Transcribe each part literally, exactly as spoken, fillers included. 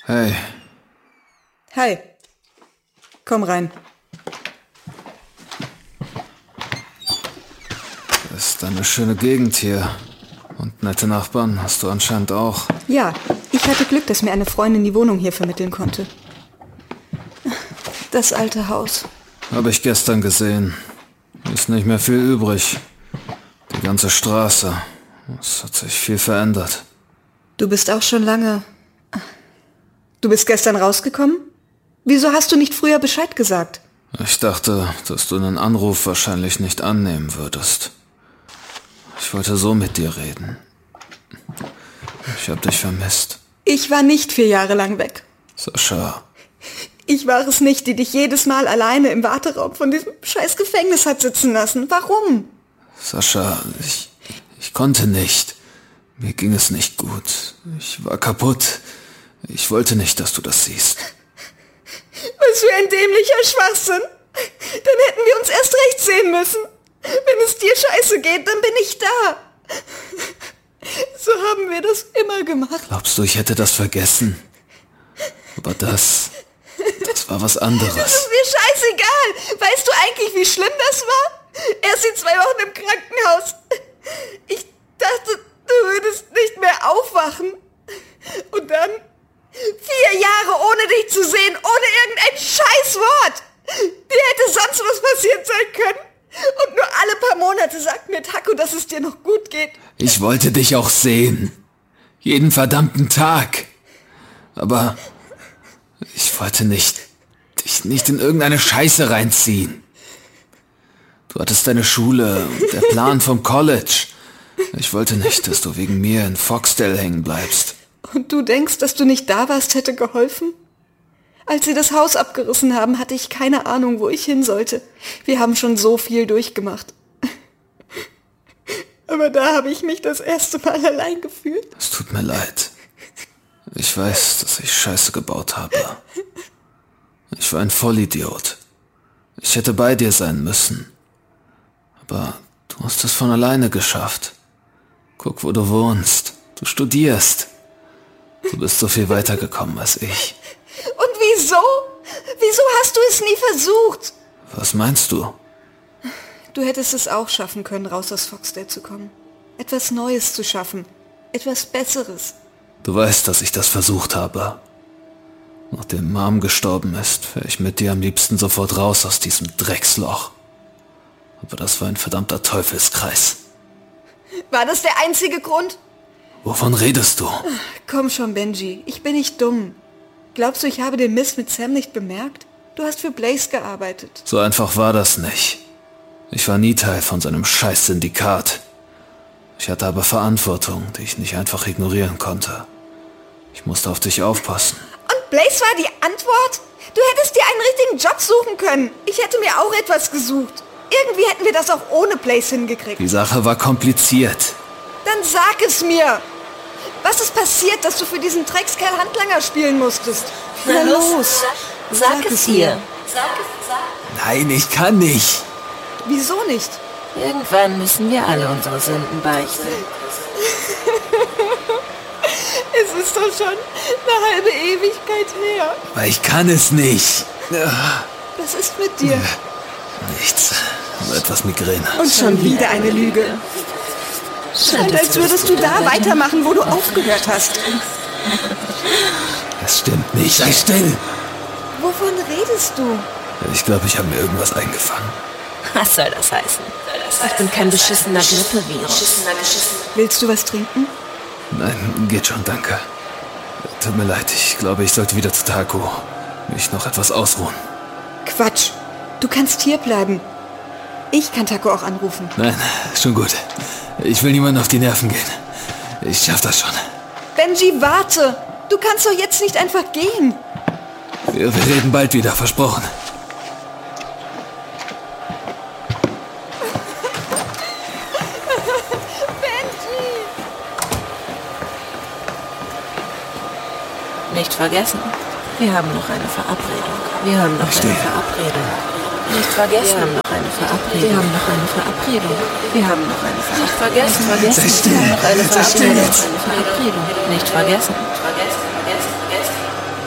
Hey. Hi. Komm rein. Das ist eine schöne Gegend hier. Und nette Nachbarn hast du anscheinend auch. Ja, ich hatte Glück, dass mir eine Freundin die Wohnung hier vermitteln konnte. Das alte Haus. Habe ich gestern gesehen. Ist nicht mehr viel übrig. Die ganze Straße. Es hat sich viel verändert. Du bist auch schon lange... Du bist gestern rausgekommen? Wieso hast du nicht früher Bescheid gesagt? Ich dachte, dass du einen Anruf wahrscheinlich nicht annehmen würdest. Ich wollte so mit dir reden. Ich hab dich vermisst. Ich war nicht vier Jahre lang weg. Sascha. Ich war es nicht, die dich jedes Mal alleine im Warteraum von diesem scheiß Gefängnis hat sitzen lassen. Warum? Sascha, ich, ich konnte nicht. Mir ging es nicht gut. Ich war kaputt. Ich wollte nicht, dass du das siehst. Was für ein dämlicher Schwachsinn. Dann hätten wir uns erst recht sehen müssen. Wenn es dir scheiße geht, dann bin ich da. So haben wir das immer gemacht. Glaubst du, ich hätte das vergessen? Aber das... Das war was anderes. Das ist mir scheißegal. Weißt du eigentlich, wie schlimm das war? Erst die zwei Wochen im Krankenhaus. Ich dachte, du würdest nicht mehr aufwachen. Und dann vier Jahre ohne dich zu sehen, ohne irgendein Scheißwort. Dir hätte sonst was passiert sein können. Und nur alle paar Monate sagt mir Taco, dass es dir noch gut geht. Ich wollte dich auch sehen. Jeden verdammten Tag. Aber ich wollte nicht, dich nicht in irgendeine Scheiße reinziehen. Du hattest deine Schule und der Plan vom College. Ich wollte nicht, dass du wegen mir in Foxdale hängen bleibst. Und du denkst, dass du nicht da warst, hätte geholfen? Als sie das Haus abgerissen haben, hatte ich keine Ahnung, wo ich hin sollte. Wir haben schon so viel durchgemacht. Aber da habe ich mich das erste Mal allein gefühlt. Es tut mir leid. Ich weiß, dass ich Scheiße gebaut habe. Ich war ein Vollidiot. Ich hätte bei dir sein müssen. Aber du hast es von alleine geschafft. Guck, wo du wohnst. Du studierst. Du bist so viel weitergekommen als ich. Und wieso? Wieso hast du es nie versucht? Was meinst du? Du hättest es auch schaffen können, raus aus Foxdale zu kommen. Etwas Neues zu schaffen. Etwas Besseres. Du weißt, dass ich das versucht habe. Nachdem Mom gestorben ist, wäre ich mit dir am liebsten sofort raus aus diesem Drecksloch. Aber das war ein verdammter Teufelskreis. War das der einzige Grund? Wovon redest du? Komm schon, Benji. Ich bin nicht dumm. Glaubst du, ich habe den Mist mit Sam nicht bemerkt? Du hast für Blaze gearbeitet. So einfach war das nicht. Ich war nie Teil von seinem scheiß Syndikat. Ich hatte aber Verantwortung, die ich nicht einfach ignorieren konnte. Ich musste auf dich aufpassen. Und Blaze war die Antwort? Du hättest dir einen richtigen Job suchen können. Ich hätte mir auch etwas gesucht. Irgendwie hätten wir das auch ohne Blaze hingekriegt. Die Sache war kompliziert. Dann sag es mir. Was ist passiert, dass du für diesen Dreckskerl Handlanger spielen musstest? Na los, sag, sag es ihr. Sag es, sag. Nein, ich kann nicht. Wieso nicht? Irgendwann müssen wir alle unsere Sünden beichten. Es ist doch schon eine halbe Ewigkeit her. Aber ich kann es nicht. Was ist mit dir? Nichts. Nur etwas Migräne. Und schon wieder eine Lüge. Scheint, als würdest du da weitermachen, wo du aufgehört hast. Das stimmt nicht. Sei still. Wovon redest du? Ich glaube, ich habe mir irgendwas eingefangen. Was soll das heißen? Ich bin kein beschissener Grippevirus. Willst du was trinken? Nein, geht schon, danke. Tut mir leid, ich glaube, ich sollte wieder zu Taco. Mich noch etwas ausruhen. Quatsch. Du kannst hier bleiben. Ich kann Taco auch anrufen. Nein, schon gut. Ich will niemanden auf die Nerven gehen. Ich schaff das schon. Benji, warte! Du kannst doch jetzt nicht einfach gehen. Wir, wir reden bald wieder, versprochen. Benji! Nicht vergessen, wir haben noch eine Verabredung. Wir haben noch eine Verabredung. Nicht vergessen. Wir haben noch eine Verabredung. Wir haben noch eine Verabredung. Wir haben noch eine Verabredung. Nicht vergessen. Vergessen. Sei still. Wir haben noch eine Sei still Verabredung. jetzt. Eine Verabredung. Nicht vergessen. Vergessen. Vergessen. Vergessen.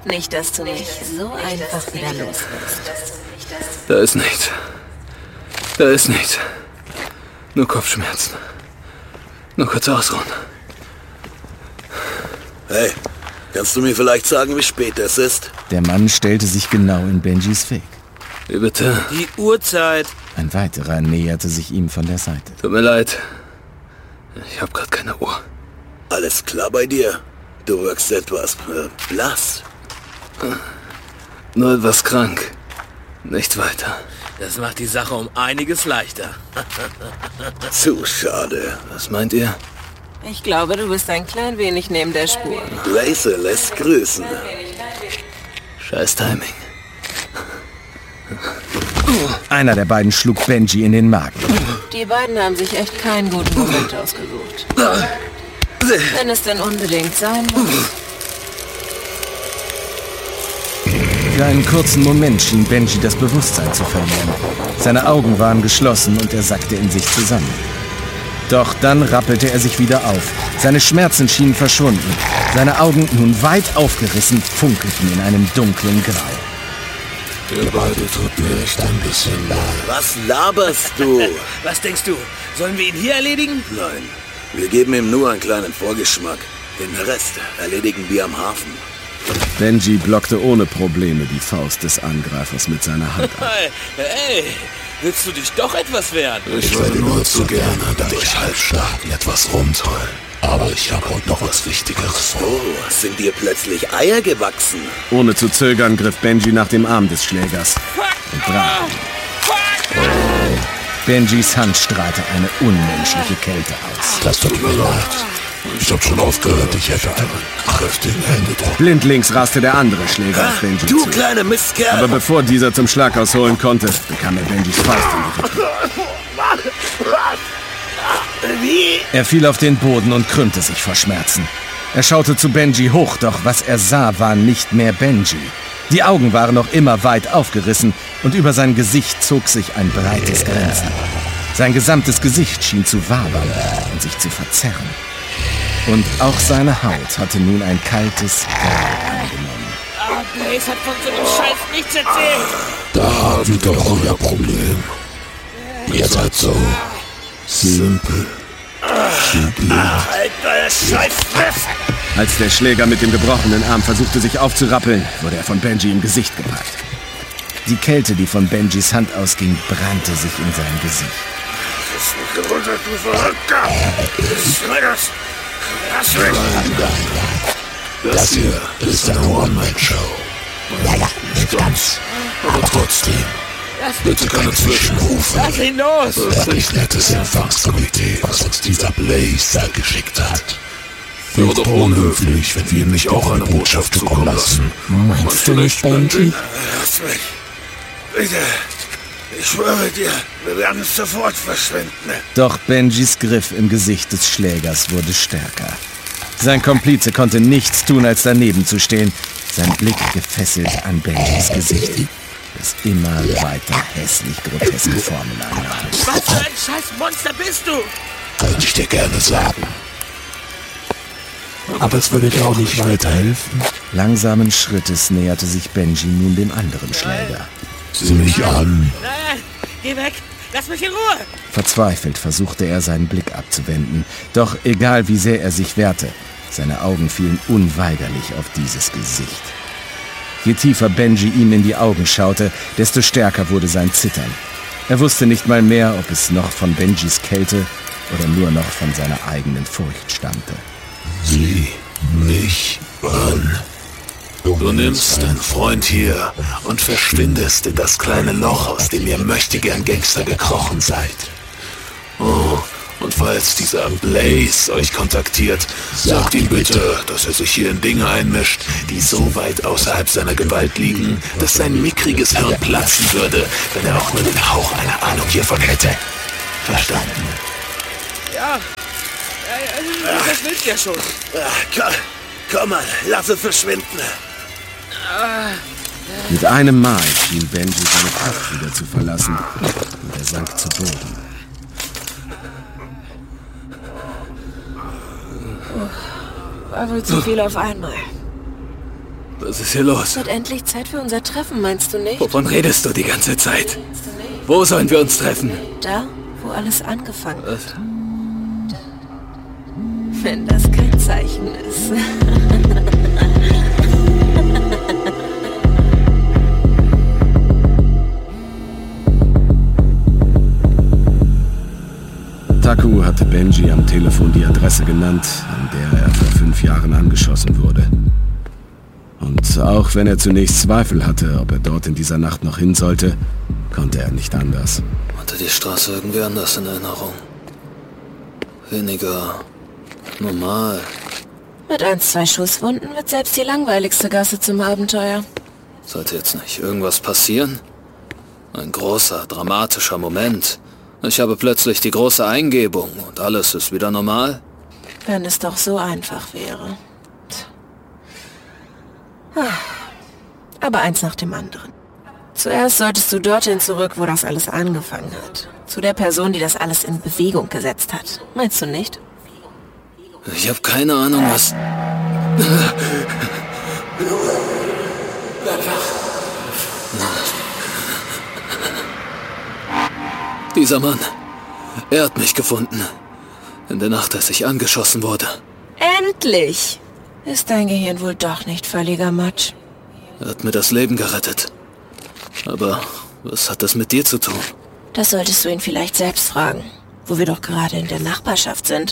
Nicht, dass du mich so einfach wieder los wirst. Da ist nichts. Da ist nichts. Nur Kopfschmerzen. Nur kurz ausruhen. Hey, kannst du mir vielleicht sagen, wie spät es ist? Der Mann stellte sich genau in Benjis Weg. Wie bitte? Die Uhrzeit. Ein weiterer näherte sich ihm von der Seite. Tut mir leid. Ich hab grad keine Uhr. Alles klar bei dir? Du wirkst etwas äh, blass. Nur etwas krank. Nicht weiter. Das macht die Sache um einiges leichter. Zu schade. Was meint ihr? Ich glaube, du bist ein klein wenig neben der Spur. Blaze lässt grüßen. Scheiß Timing. Einer der beiden schlug Benji in den Magen. Die beiden haben sich echt keinen guten Moment ausgesucht. Wenn es denn unbedingt sein muss. Für einen kurzen Moment schien Benji das Bewusstsein zu verlieren. Seine Augen waren geschlossen und er sackte in sich zusammen. Doch dann rappelte er sich wieder auf. Seine Schmerzen schienen verschwunden. Seine Augen, nun weit aufgerissen, funkelten in einem dunklen Grau. Ihr beide tut mir echt ein bisschen leid. Was laberst du? Was denkst du? Sollen wir ihn hier erledigen? Nein, wir geben ihm nur einen kleinen Vorgeschmack. Den Rest erledigen wir am Hafen. Benji blockte ohne Probleme die Faust des Angreifers mit seiner Hand ab. Hey, hey, willst du dich doch etwas wehren? Ich würde nur zu gerne durch Halbstarken etwas rumtollen. Aber ich habe heute noch was Wichtigeres vor. Oh, sind dir plötzlich Eier gewachsen? Ohne zu zögern griff Benji nach dem Arm des Schlägers und brach ihn. Benjis Hand strahlte eine unmenschliche Kälte aus. Das tut mir leid. Ich hab schon aufgehört, ich hätte einen kräftigen Händedruck. Blindlings raste der andere Schläger auf Benji Du zu. kleine Mistkerl! Aber bevor dieser zum Schlag ausholen konnte, bekam er Benjis Faust in die Rippen. Wie? Er fiel auf den Boden und krümmte sich vor Schmerzen. Er schaute zu Benji hoch, doch was er sah, war nicht mehr Benji. Die Augen waren noch immer weit aufgerissen und über sein Gesicht zog sich ein breites Grinsen. Sein gesamtes Gesicht schien zu wabern und sich zu verzerren. Und auch seine Haut hatte nun ein kaltes Grau angenommen. Aber Blaze hat von so einem Scheiß nichts erzählt. Da habt ihr doch euer Problem. Ihr seid so simpel. Halt euer Scheiß fest! Als der Schläger mit dem gebrochenen Arm versuchte, sich aufzurappeln, wurde er von Benji im Gesicht gepackt. Die Kälte, die von Benjis Hand ausging, brannte sich in sein Gesicht. Das hier ist eine One-Man-Show. Ja, nicht ganz. Aber trotzdem, bitte keine Zwischenrufe. Lass ihn los! Das ist nettes Empfangskomitee, was uns dieser Blaze da geschickt hat. Wäre doch unhöflich, wenn wir ihm nicht auch eine Botschaft zukommen lassen. Meinst du nicht, Benji? Lass mich. Bitte. Ich schwöre dir, wir werden sofort verschwinden. Doch Benjis Griff im Gesicht des Schlägers wurde stärker. Sein Komplize konnte nichts tun, als daneben zu stehen, sein Blick gefesselt an Benjis Gesicht, das immer weiter hässlich groteske Formen annahm. Was für ein scheiß Monster bist du? Könnte ich dir gerne sagen. Aber es würde dir auch nicht weiterhelfen. Langsamen Schrittes näherte sich Benji nun dem anderen Schläger. Sieh mich an. Nein, geh weg! Lass mich in Ruhe! Verzweifelt versuchte er, seinen Blick abzuwenden. Doch egal wie sehr er sich wehrte, seine Augen fielen unweigerlich auf dieses Gesicht. Je tiefer Benji ihm in die Augen schaute, desto stärker wurde sein Zittern. Er wusste nicht mal mehr, ob es noch von Benjis Kälte oder nur noch von seiner eigenen Furcht stammte. Sieh mich an. Du nimmst deinen Freund hier und verschwindest in das kleine Loch, aus dem ihr möchtegern Gangster gekrochen seid. Oh, und falls dieser Blaze euch kontaktiert, sagt ihm bitte, dass er sich hier in Dinge einmischt, die so weit außerhalb seiner Gewalt liegen, dass sein mickriges Hirn platzen würde, wenn er auch nur den Hauch einer Ahnung hiervon hätte. Verstanden? Ja, äh, das willst du ja schon. Komm, komm mal, lass es verschwinden. Mit einem Mal schien Benji seine Kraft wieder zu verlassen und er sank zu Boden. War wohl zu viel auf einmal. Was ist hier los? Es wird endlich Zeit für unser Treffen, meinst du nicht? Wovon redest du die ganze Zeit? Wo sollen wir uns treffen? Da, wo alles angefangen hat. Was? Wenn das kein Zeichen ist. Taku hatte Benji am Telefon die Adresse genannt, an der er vor fünf Jahren angeschossen wurde. Und auch wenn er zunächst Zweifel hatte, ob er dort in dieser Nacht noch hin sollte, konnte er nicht anders. Hatte die Straße irgendwie anders in Erinnerung. Weniger normal. Mit ein, zwei Schusswunden wird selbst die langweiligste Gasse zum Abenteuer. Sollte jetzt nicht irgendwas passieren? Ein großer, dramatischer Moment. Ich habe plötzlich die große Eingebung und alles ist wieder normal. Wenn es doch so einfach wäre. Aber eins nach dem anderen. Zuerst solltest du dorthin zurück, wo das alles angefangen hat. Zu der Person, die das alles in Bewegung gesetzt hat. Meinst du nicht? Ich habe keine Ahnung, was... Dieser Mann, er hat mich gefunden. In der Nacht, als ich angeschossen wurde. Endlich! Ist dein Gehirn wohl doch nicht völliger Matsch? Er hat mir das Leben gerettet. Aber was hat das mit dir zu tun? Das solltest du ihn vielleicht selbst fragen, wo wir doch gerade in der Nachbarschaft sind.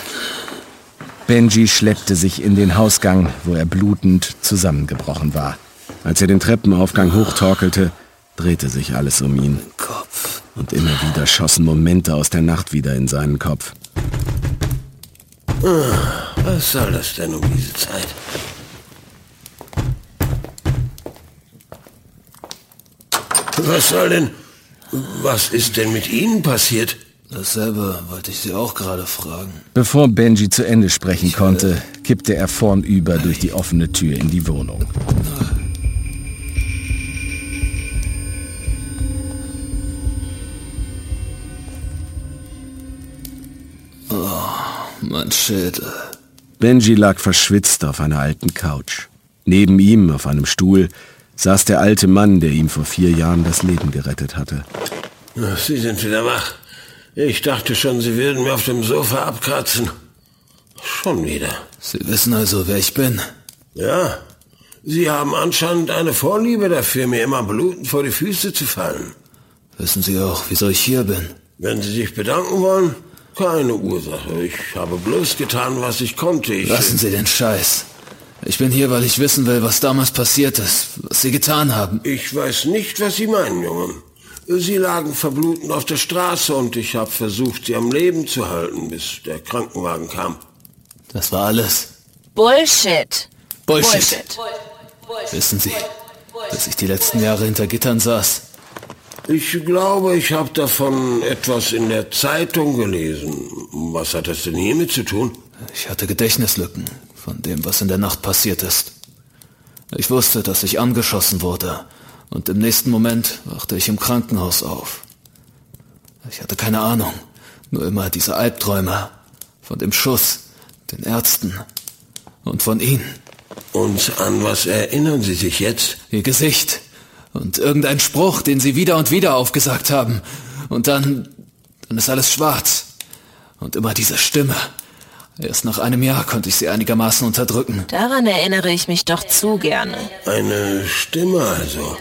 Benji schleppte sich in den Hausgang, wo er blutend zusammengebrochen war. Als er den Treppenaufgang hochtorkelte, drehte sich alles um ihn. Kopf. Und immer wieder schossen Momente aus der Nacht wieder in seinen Kopf. Was soll das denn um diese Zeit? Was soll denn... Was ist denn mit Ihnen passiert? Dasselbe wollte ich Sie auch gerade fragen. Bevor Benji zu Ende sprechen konnte, kippte er vornüber durch die offene Tür in die Wohnung. Oh, mein Schädel. Benji lag verschwitzt auf einer alten Couch. Neben ihm, auf einem Stuhl, saß der alte Mann, der ihm vor vier Jahren das Leben gerettet hatte. Sie sind wieder wach. Ich dachte schon, Sie würden mir auf dem Sofa abkratzen. Schon wieder. Sie wissen also, wer ich bin. Ja, Sie haben anscheinend eine Vorliebe dafür, mir immer blutend vor die Füße zu fallen. Wissen Sie auch, wieso ich hier bin? Wenn Sie sich bedanken wollen, keine Ursache. Ich habe bloß getan, was ich konnte. Ich Lassen Sie den Scheiß. Ich bin hier, weil ich wissen will, was damals passiert ist, was Sie getan haben. Ich weiß nicht, was Sie meinen, Junge. Sie lagen verblutend auf der Straße und ich habe versucht, Sie am Leben zu halten, bis der Krankenwagen kam. Das war alles. Bullshit. Bullshit. Bullshit. Wissen Sie, dass ich die letzten Jahre hinter Gittern saß? Ich glaube, ich habe davon etwas in der Zeitung gelesen. Was hat das denn hiermit zu tun? Ich hatte Gedächtnislücken von dem, was in der Nacht passiert ist. Ich wusste, dass ich angeschossen wurde. Und im nächsten Moment wachte ich im Krankenhaus auf. Ich hatte keine Ahnung, nur immer diese Albträume von dem Schuss, den Ärzten und von Ihnen. Und an was erinnern Sie sich jetzt? Ihr Gesicht und irgendein Spruch, den Sie wieder und wieder aufgesagt haben. Und dann, dann ist alles schwarz. Und immer diese Stimme. Erst nach einem Jahr konnte ich sie einigermaßen unterdrücken. Daran erinnere ich mich doch zu gerne. Eine Stimme also.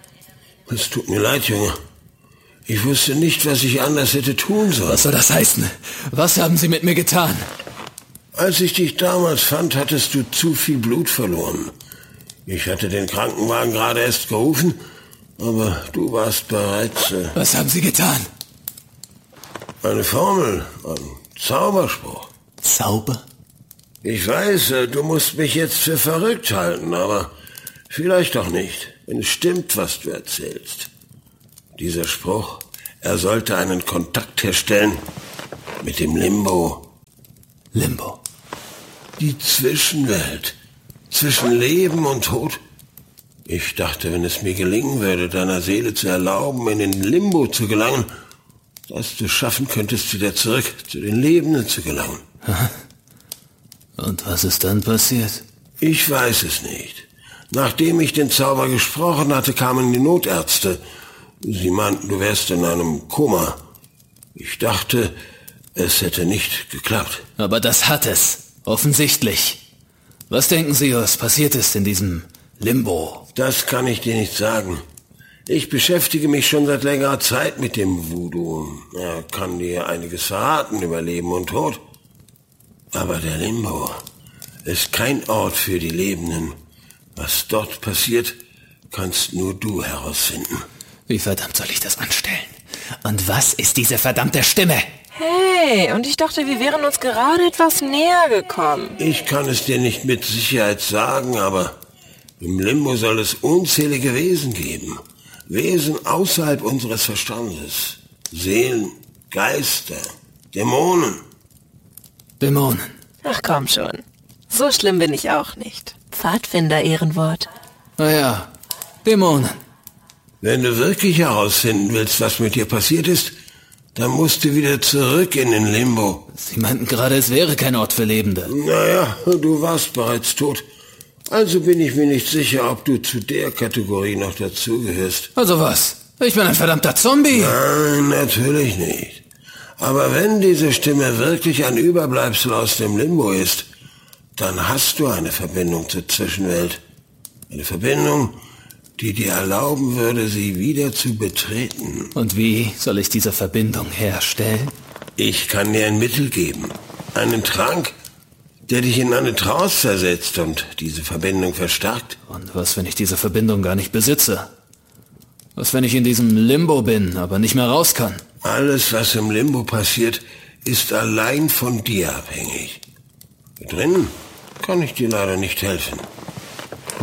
Es tut mir leid, Junge. Ich wusste nicht, was ich anders hätte tun sollen. Was soll das heißen? Was haben Sie mit mir getan? Als ich dich damals fand, hattest du zu viel Blut verloren. Ich hatte den Krankenwagen gerade erst gerufen, aber du warst bereits... Äh, Was haben Sie getan? Eine Formel, ein Zauberspruch. Zauber? Ich weiß, äh, du musst mich jetzt für verrückt halten, aber vielleicht auch nicht, wenn es stimmt, was du erzählst. Dieser Spruch, er sollte einen Kontakt herstellen mit dem Limbo. Limbo? Die Zwischenwelt. Zwischen Leben und Tod. Ich dachte, wenn es mir gelingen würde, deiner Seele zu erlauben, in den Limbo zu gelangen, dass du schaffen könntest, wieder zurück zu den Lebenden zu gelangen. Und was ist dann passiert? Ich weiß es nicht. Nachdem ich den Zauber gesprochen hatte, kamen die Notärzte. Sie meinten, du wärst in einem Koma. Ich dachte, es hätte nicht geklappt. Aber das hat es. Offensichtlich. Was denken Sie, was passiert ist in diesem Limbo? Das kann ich dir nicht sagen. Ich beschäftige mich schon seit längerer Zeit mit dem Voodoo. Er kann dir einiges verraten über Leben und Tod. Aber der Limbo ist kein Ort für die Lebenden. Was dort passiert, kannst nur du herausfinden. Wie verdammt soll ich das anstellen? Und was ist diese verdammte Stimme? Hey, und ich dachte, wir wären uns gerade etwas näher gekommen. Ich kann es dir nicht mit Sicherheit sagen, aber im Limbo soll es unzählige Wesen geben. Wesen außerhalb unseres Verstandes. Seelen, Geister, Dämonen. Dämonen. Ach komm schon. So schlimm bin ich auch nicht. Pfadfinder-Ehrenwort. Naja, Dämonen. Wenn du wirklich herausfinden willst, was mit dir passiert ist, dann musst du wieder zurück in den Limbo. Sie meinten gerade, es wäre kein Ort für Lebende. Naja, du warst bereits tot. Also bin ich mir nicht sicher, ob du zu der Kategorie noch dazugehörst. Also was? Ich bin ein verdammter Zombie. Nein, natürlich nicht. Aber wenn diese Stimme wirklich ein Überbleibsel aus dem Limbo ist, dann hast du eine Verbindung zur Zwischenwelt. Eine Verbindung, die dir erlauben würde, sie wieder zu betreten. Und wie soll ich diese Verbindung herstellen? Ich kann dir ein Mittel geben. Einen Trank, der dich in eine Trance versetzt und diese Verbindung verstärkt. Und was, wenn ich diese Verbindung gar nicht besitze? Was, wenn ich in diesem Limbo bin, aber nicht mehr raus kann? Alles, was im Limbo passiert, ist allein von dir abhängig. Hier drinnen kann ich dir leider nicht helfen. Oh.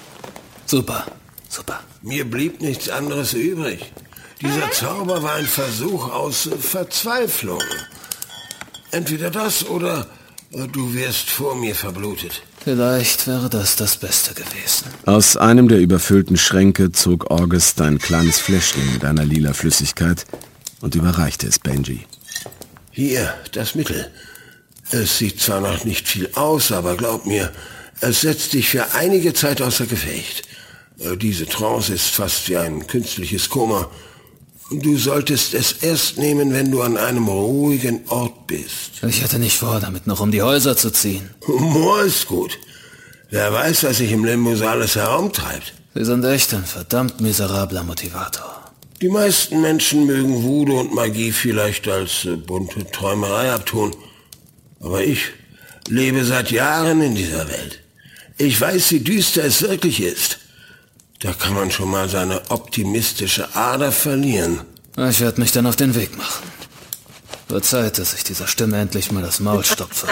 Super, super. Mir blieb nichts anderes übrig. Dieser Zauber war ein Versuch aus Verzweiflung. Entweder das oder du wirst vor mir verblutet. Vielleicht wäre das das Beste gewesen. Aus einem der überfüllten Schränke zog August ein kleines Fläschchen mit einer lila Flüssigkeit und überreichte es Benji. Hier, das Mittel. Es sieht zwar noch nicht viel aus, aber glaub mir, es setzt dich für einige Zeit außer Gefecht. Diese Trance ist fast wie ein künstliches Koma. Du solltest es erst nehmen, wenn du an einem ruhigen Ort bist. Ich hatte nicht vor, damit noch um die Häuser zu ziehen. Humor ist gut. Wer weiß, was sich im Limbo so alles herumtreibt. Sie sind echt ein verdammt miserabler Motivator. Die meisten Menschen mögen Voodoo und Magie vielleicht als äh, bunte Träumerei abtun. Aber ich lebe seit Jahren in dieser Welt. Ich weiß, wie düster es wirklich ist. Da kann man schon mal seine optimistische Ader verlieren. Ich werde mich dann auf den Weg machen. Wird Zeit, dass ich dieser Stimme endlich mal das Maul stopfe.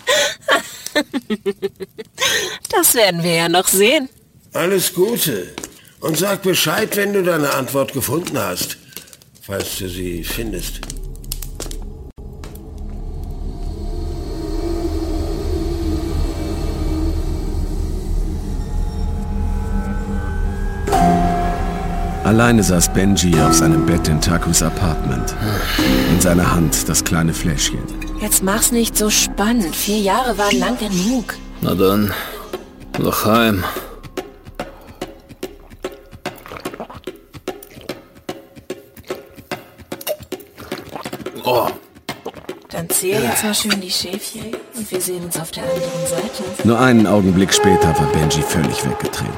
Das werden wir ja noch sehen. Alles Gute. Und sag Bescheid, wenn du deine Antwort gefunden hast. Falls du sie findest. Alleine saß Benji auf seinem Bett in Takus Apartment. In seiner Hand das kleine Fläschchen. Jetzt mach's nicht so spannend. Vier Jahre waren lang genug. Na dann, noch heim. Oh. Dann zähl jetzt mal schön die Schäfchen und wir sehen uns auf der anderen Seite. Nur einen Augenblick später war Benji völlig weggedreht.